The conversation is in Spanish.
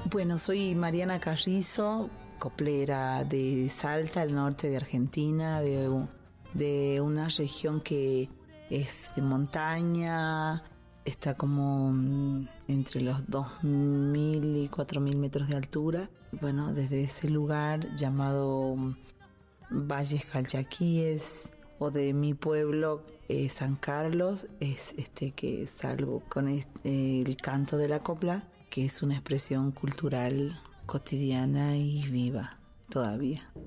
Bueno, soy Mariana Carrizo, coplera de Salta, al norte de Argentina, de una región que es de montaña, está como entre los 2.000 y 4.000 metros de altura. Bueno, desde ese lugar llamado Valles Calchaquíes, o de mi pueblo, San Carlos, es que salgo con el canto de la copla, que es una expresión cultural cotidiana y viva todavía.